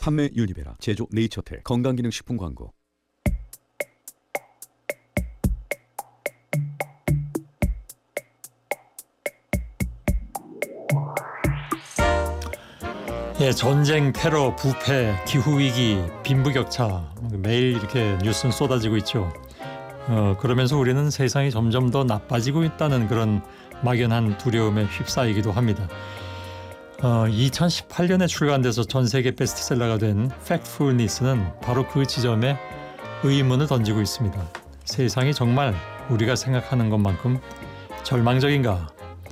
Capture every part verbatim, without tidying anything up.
판매 유니베라, 제조 네이처텍, 건강기능식품 광고. 예, 전쟁, 테러, 부패, 기후위기, 빈부격차 매일 이렇게 뉴스는 쏟아지고 있죠. 어, 그러면서 우리는 세상이 점점 더 나빠지고 있다는 그런 막연한 두려움에 휩싸이기도 합니다. 어, 이천십팔 년에 출간돼서 전 세계 베스트셀러가 된 Factfulness는 바로 그 지점에 의문을 던지고 있습니다. 세상이 정말 우리가 생각하는 것만큼 절망적인가?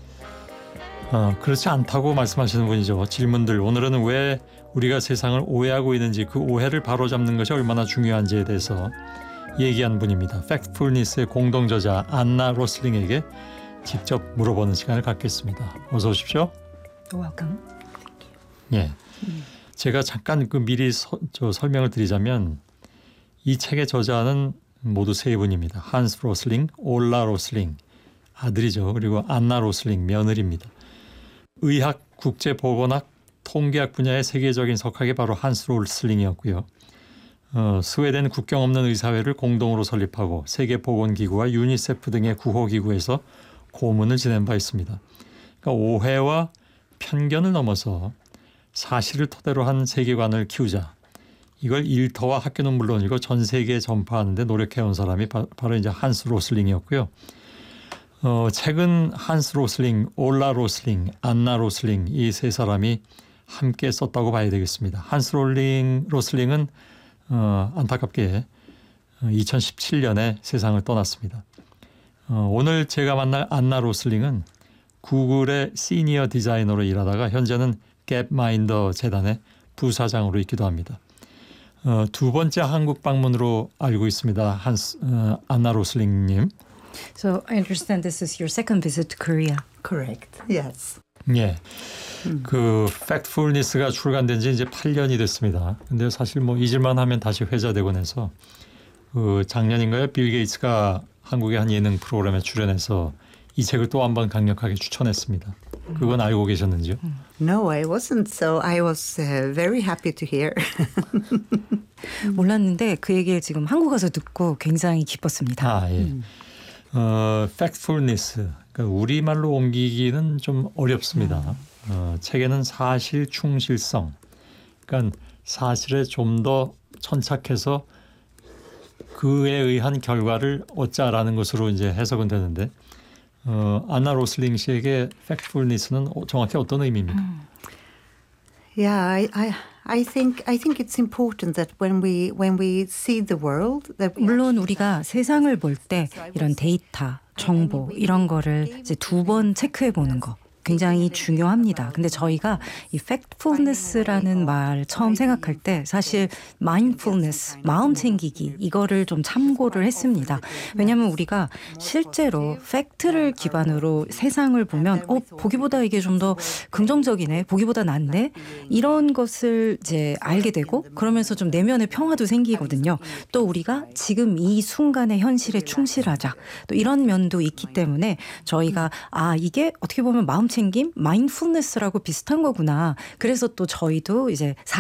어, 그렇지 않다고 말씀하시는 분이죠. 질문들, 오늘은 왜 우리가 세상을 오해하고 있는지, 그 오해를 바로잡는 것이 얼마나 중요한지에 대해서 얘기한 분입니다. Factfulness의 공동저자 안나 로슬링에게 직접 물어보는 시간을 갖겠습니다. 어서 오십시오. Welcome. 예, 음. 제가 잠깐 그 미리 서, 저 설명을 드리자면 이 책의 저자는 모두 세 분입니다. 한스 로슬링, 올라 로슬링 아들이죠. 그리고 안나 로슬링 며느리입니다. 의학, 국제보건학, 통계학 분야의 세계적인 석학이 바로 한스 로슬링이었고요. 어, 스웨덴 국경 없는 의사회를 공동으로 설립하고 세계보건기구와 유니세프 등의 구호기구에서 고문을 지낸 바 있습니다. 그러니까 오해와 편견을 넘어서 사실을 토대로 한 세계관을 키우자. 이걸 일터와 학교는 물론이고 전 세계에 전파하는 데 노력해온 사람이 바, 바로 이제 한스 로슬링이었고요. 어, 최근 한스 로슬링, 올라 로슬링, 안나 로슬링 이 세 사람이 함께 썼다고 봐야 되겠습니다. 한스 롤링, 로슬링은 어, 안타깝게 이천십칠 년에 세상을 떠났습니다. 어, 오늘 제가 만날 안나 로슬링은 구글의 시니어 디자이너로 일하다가 현재는 갭마인더 재단의 부사장으로 있기도 합니다. 어, 두 번째 한국 방문으로 알고 있습니다. 한스, 어, 안나 로슬링님. So I understand this is your second visit to Korea. Correct. Yes. 예, 음. 그 Factfulness가 출간된 지 이제 팔 년이 됐습니다. 근데 사실 뭐 잊을만 하면 다시 회자되곤 해서 그 작년인가요? 빌 게이츠가 한국의 한 예능 프로그램에 출연해서 이 책을 또 한 번 강력하게 추천했습니다. 그건 알고 계셨는지요? No, I wasn't. So I was uh, very happy to hear. 몰랐는데 그 얘기를 지금 한국 와서 듣고 굉장히 기뻤습니다. 아, 예. 음. 어, Factfulness, 그러니까 우리말로 옮기기는 좀 어렵습니다. 어, 책에는 사실 충실성, 그러니까 사실에 좀 더 천착해서 그에 의한 결과를 얻자라는 것으로 이제 해석은 되는데, 어, 안나 로슬링 씨에게 Factfulness는 정확히 어떤 의미입니까? 음. Yeah, I, I, I think, I think it's important that when we, when we see the world, that we 물론 우리가 세상을 볼 때 이런 데이터, 정보 이런 거를 이제 두 번 체크해 보는 거 굉장히 중요합니다. 근데 저희가 이 factfulness라는 말 처음 생각할 때 사실 mindfulness, 마음 챙기기 이거를 좀 참고를 했습니다. 왜냐하면 우리가 실제로 팩트를 기반으로 세상을 보면 어 보기보다 이게 좀 더 긍정적이네, 보기보다 낫네 이런 것을 이제 알게 되고 그러면서 좀 내면의 평화도 생기거든요. 또 우리가 지금 이 순간의 현실에 충실하자 또 이런 면도 있기 때문에 저희가 아 이게 어떻게 보면 마음 챙김, 마인드풀니스라고 비슷한 거구나. 그래서 또 저희도 이제